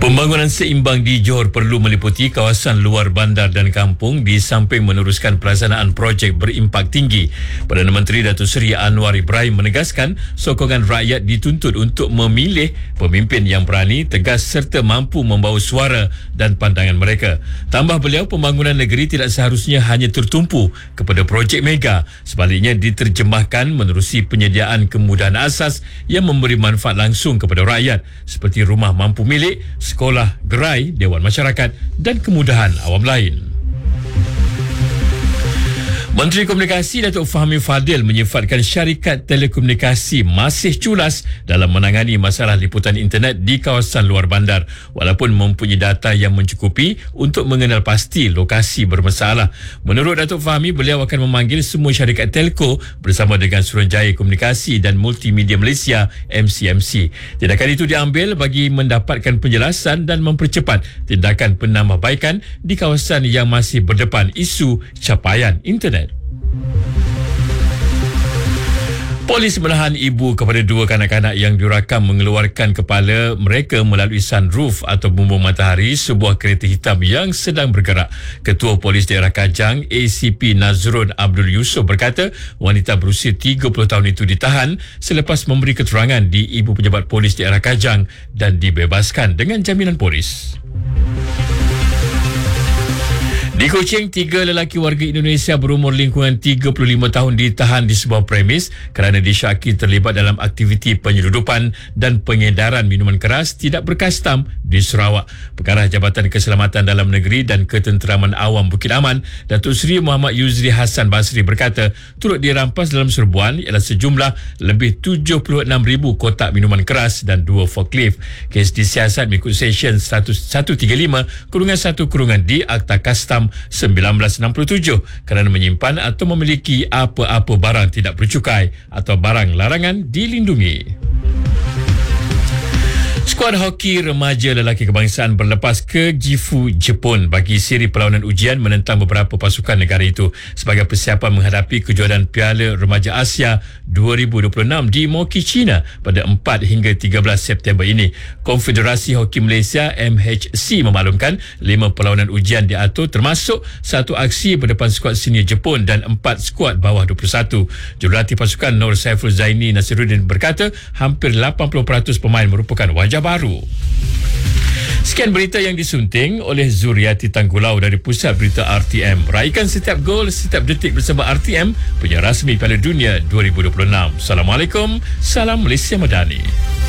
Pembangunan seimbang di Johor perlu meliputi kawasan luar bandar dan kampung di samping meneruskan pelaksanaan projek berimpak tinggi. Perdana Menteri Datuk Seri Anwar Ibrahim menegaskan sokongan rakyat dituntut untuk memilih pemimpin yang berani, tegas serta mampu membawa suara dan pandangan mereka. Tambah beliau, pembangunan negeri tidak seharusnya hanya tertumpu kepada projek mega. Sebaliknya diterjemahkan menerusi penyediaan kemudahan asas yang memberi manfaat langsung kepada rakyat seperti rumah mampu milik, sekolah, gerai, dewan masyarakat dan kemudahan awam lain. Menteri Komunikasi Datuk Fahmi Fadil menyifatkan syarikat telekomunikasi masih culas dalam menangani masalah liputan internet di kawasan luar bandar walaupun mempunyai data yang mencukupi untuk mengenal pasti lokasi bermasalah. Menurut Datuk Fahmi, beliau akan memanggil semua syarikat telco bersama dengan Suruhanjaya Komunikasi dan Multimedia Malaysia MCMC. Tindakan itu diambil bagi mendapatkan penjelasan dan mempercepat tindakan penambahbaikan di kawasan yang masih berdepan isu capaian internet. Polis menahan ibu kepada dua kanak-kanak yang dirakam mengeluarkan kepala mereka melalui sunroof atau bumbung matahari sebuah kereta hitam yang sedang bergerak. Ketua Polis Daerah Kajang ACP Nazrun Abdul Yusuf berkata wanita berusia 30 tahun itu ditahan selepas memberi keterangan di Ibu Pejabat Polis Daerah Kajang dan dibebaskan dengan jaminan polis. Di Kuching, 3 lelaki warga Indonesia berumur lingkungan 35 tahun ditahan di sebuah premis kerana disyaki terlibat dalam aktiviti penyeludupan dan pengedaran minuman keras tidak berkastam di Sarawak. Pengarah Jabatan Keselamatan Dalam Negeri dan Ketenteraman Awam Bukit Aman, Datuk Seri Muhammad Yuzri Hassan Basri berkata, turut dirampas dalam serbuan ialah sejumlah lebih 76,000 kotak minuman keras dan 2 forklift. Kes disiasat mengikut Seksyen 135/1/D Akta Kastam 1967 kerana menyimpan atau memiliki apa-apa barang tidak bercukai atau barang larangan dilindungi. Skuad hoki remaja lelaki kebangsaan berlepas ke Gifu, Jepun bagi siri perlawanan ujian menentang beberapa pasukan negara itu sebagai persiapan menghadapi kejuaraan Piala Remaja Asia 2026 di Mochi, China pada 4 hingga 13 September ini. Konfederasi Hoki Malaysia MHC memaklumkan 5 perlawanan ujian diatur termasuk 1 aksi berdepan skuad senior Jepun dan 4 skuad bawah 21. Jurulatih pasukan Nur Saiful Zaini Nasiruddin berkata hampir 80% pemain merupakan wajah baru. Sekian berita yang disunting oleh Zuriati Tanggulau dari Pusat Berita RTM. Raikan setiap gol, setiap detik bersama RTM, penyiar rasmi Piala Dunia 2026. Assalamualaikum, salam Malaysia Madani.